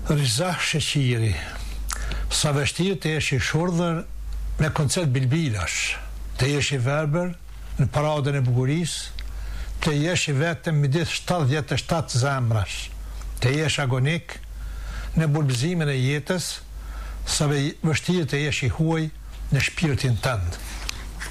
Rizah Sheqiri, sa vështirë të jesh i shurdhër me koncert bilbilash, të jesh i verbër në paradën e bukurisë, të jesh i vetëm midis 77 zemrash, të jesh agonik në bulbëzimin e jetës, sa vështirë të jesh i huaj në shpirtin tënd.